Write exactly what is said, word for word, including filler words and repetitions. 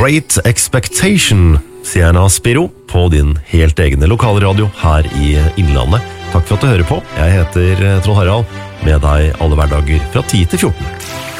Great Expectation, Sienna Spiro, på din helt egne lokalradio her i Innlandet. Takk for at du hører på. Jeg heter Trond Harald, med deg alle hverdager fra ti til fjorten.